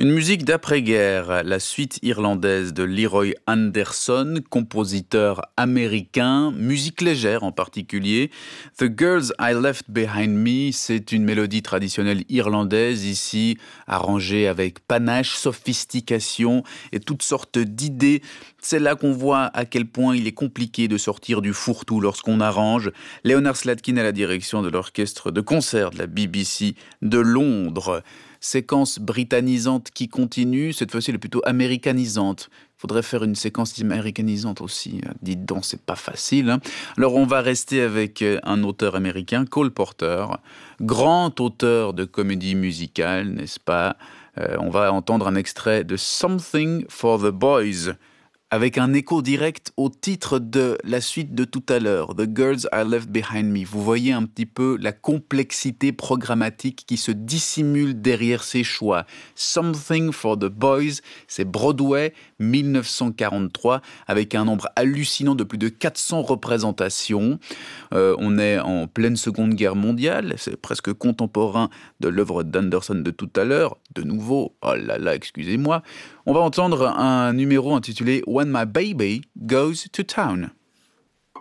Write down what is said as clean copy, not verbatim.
Une musique d'après-guerre, la suite irlandaise de Leroy Anderson, compositeur américain, musique légère en particulier. The Girls I Left Behind Me, c'est une mélodie traditionnelle irlandaise ici, arrangée avec panache, sophistication et toutes sortes d'idées. C'est là qu'on voit à quel point il est compliqué de sortir du fourre-tout lorsqu'on arrange. Leonard Slatkin à la direction de l'orchestre de concert de la BBC de Londres. Séquence britannisante qui continue, cette fois-ci elle est plutôt américanisante. Il faudrait faire une séquence américanisante aussi. Dites donc, c'est pas facile. Hein. Alors on va rester avec un auteur américain, Cole Porter, grand auteur de comédie musicale, n'est-ce pas? On va entendre un extrait de Something for the Boys, avec un écho direct au titre de la suite de tout à l'heure, The Girls I Left Behind Me. Vous voyez un petit peu la complexité programmatique qui se dissimule derrière ces choix. Something for the Boys, c'est Broadway, 1943, avec un nombre hallucinant de plus de 400 représentations. On est en pleine Seconde Guerre mondiale, c'est presque contemporain de l'œuvre d'Anderson de tout à l'heure. De nouveau, oh là là, excusez-moi. On va entendre un numéro intitulé When My Baby Goes to Town.